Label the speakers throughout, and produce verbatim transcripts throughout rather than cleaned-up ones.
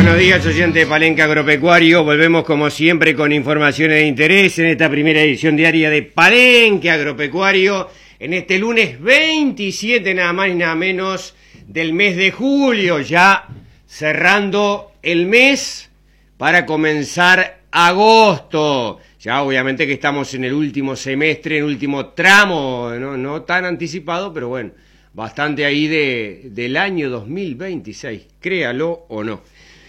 Speaker 1: Buenos días, oyente de Palenque Agropecuario. Volvemos como siempre con informaciones de interés en esta primera edición diaria de Palenque Agropecuario, en este lunes veintisiete, nada más y nada menos, del mes de julio, ya cerrando el mes para comenzar agosto. Ya obviamente que estamos en el último semestre, en el último tramo, no, no tan anticipado, pero bueno, bastante ahí de, del año dos mil veintiséis, créalo o no.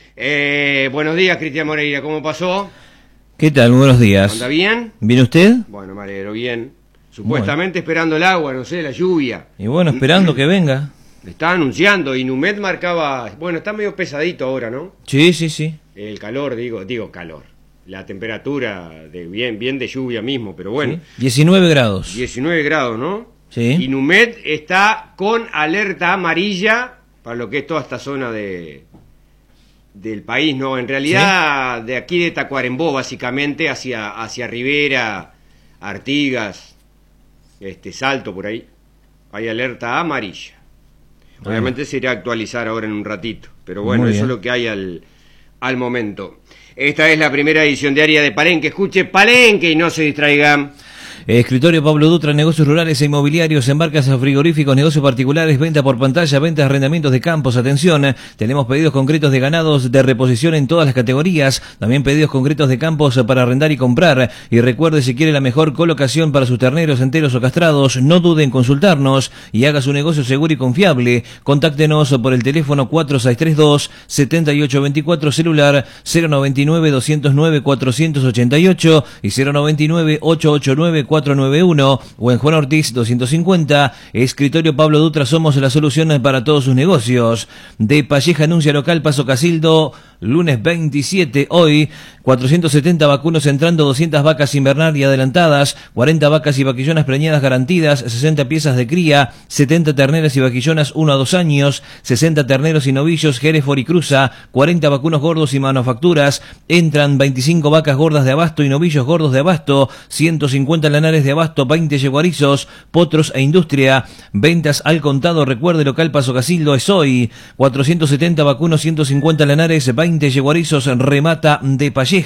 Speaker 1: Eh, buenos días, Cristian Moreira, ¿cómo pasó?
Speaker 2: ¿Qué tal? Buenos días.
Speaker 1: ¿Anda bien?
Speaker 2: ¿Viene usted?
Speaker 1: Bueno, me alegro, bien. Supuestamente bueno. Esperando el agua, no sé, la lluvia.
Speaker 2: Y bueno, esperando que venga.
Speaker 1: Está anunciando, Inumet marcaba, bueno, está medio pesadito ahora, ¿no?
Speaker 2: Sí, sí, sí.
Speaker 1: El calor, digo, digo calor. La temperatura, de bien, bien de lluvia mismo, pero bueno.
Speaker 2: Sí. diecinueve grados.
Speaker 1: diecinueve grados, ¿no?
Speaker 2: Sí.
Speaker 1: Inumet está con alerta amarilla para lo que es toda esta zona de... del país, ¿no? En realidad, ¿sí? De aquí de Tacuarembó, básicamente, hacia, hacia Rivera, Artigas, este Salto, por ahí, hay alerta amarilla. Bueno. Obviamente se irá a actualizar ahora en un ratito, pero bueno, eso es lo que hay al, al momento. Esta es la primera edición diaria de Palenque. Escuche Palenque y no se distraigan.
Speaker 2: Escritorio Pablo Dutra, negocios rurales e inmobiliarios, embarcas a frigoríficos, negocios particulares, venta por pantalla, ventas, arrendamientos de campos. Atención, tenemos pedidos concretos de ganados de reposición en todas las categorías, también pedidos concretos de campos para arrendar y comprar. Y recuerde, si quiere la mejor colocación para sus terneros enteros o castrados, no dude en consultarnos y haga su negocio seguro y confiable. Contáctenos por el teléfono cuatro seis tres dos, siete ocho dos cuatro, celular cero noventa y nueve, doscientos nueve, cuatrocientos ochenta y ocho y cero noventa y nueve, ochocientos ochenta y nueve, cuatrocientos noventa y uno, o en Juan Ortiz doscientos cincuenta. Escritorio Pablo Dutra, somos la solución para todos sus negocios. De Palleja anuncia local Paso Casildo, lunes veintisiete, hoy cuatrocientos setenta vacunos entrando, doscientas vacas invernar y adelantadas, cuarenta vacas y vaquillonas preñadas garantidas, sesenta piezas de cría, setenta terneras y vaquillonas uno a dos años, sesenta terneros y novillos Hereford y Cruza, cuarenta vacunos gordos y manufacturas, entran veinticinco vacas gordas de abasto y novillos gordos de abasto, ciento cincuenta lanares de abasto, veinte yeguarizos, potros e industria, ventas al contado. Recuerde, local Paso Casildo es hoy, cuatrocientos setenta vacunos, ciento cincuenta lanares, veinte yeguarizos, remata de Palleja.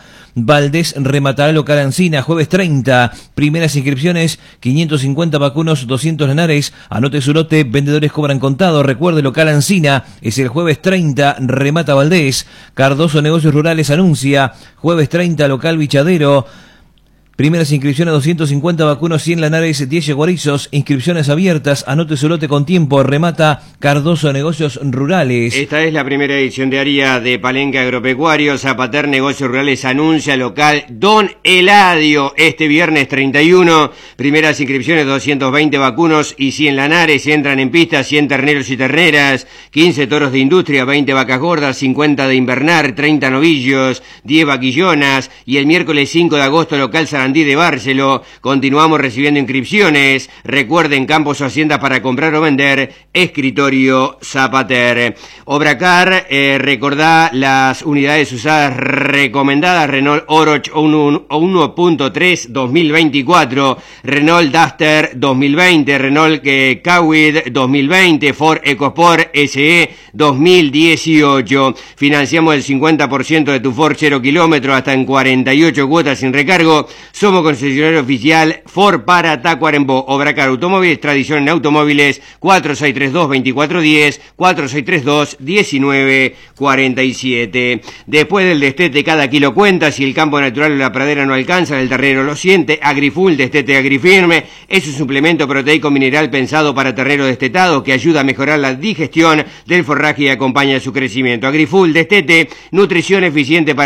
Speaker 2: Valdés rematará local Ancina, jueves treinta, primeras inscripciones, quinientos cincuenta vacunos, doscientos lanares, anote su lote, vendedores cobran contado. Recuerde, local Ancina es el jueves treinta, remata Valdés. Cardoso Negocios Rurales anuncia, jueves treinta, local Bichadero, primeras inscripciones, doscientos cincuenta vacunos, cien lanares, diez yeguarizos, inscripciones abiertas, anote su lote con tiempo, remata Cardoso Negocios Rurales. Esta es la primera edición diaria de Palenque Agropecuario. Zapater Negocios Rurales anuncia local Don Eladio este viernes treinta y uno, primeras inscripciones, doscientos veinte vacunos y cien lanares, entran en pista cien terneros y terneras, quince toros de industria, veinte vacas gordas, cincuenta de invernar, treinta novillos, diez vaquillonas, y el miércoles cinco de agosto local Sarandí de Bárcelo, continuamos recibiendo inscripciones. Recuerden, campos o haciendas para comprar o vender, Escritorio Zapater. Obracar, eh, recordá las unidades usadas recomendadas: Renault Oroch uno punto tres dos mil veinticuatro, Renault Duster dos mil veinte, Renault eh, Kwid dos mil veinte, Ford EcoSport S E dos mil dieciocho. Financiamos el cincuenta por ciento de tu Ford cero kilómetro hasta en cuarenta y ocho cuotas sin recargo. Somos concesionario oficial Ford para Tacuarembó. Obracar Automóviles, tradición en automóviles. Cuatro seis tres dos, veinticuatro diez, cuatro seis tres dos, diecinueve cuarenta y siete. Después del destete, cada kilo cuenta. Si el campo natural o la pradera no alcanza, el terreno lo siente. Agrifull, destete Agrifirme, es un suplemento proteico mineral pensado para terneros destetados que ayuda a mejorar la digestión del forraje y acompaña su crecimiento. Agrifull, destete, nutrición eficiente para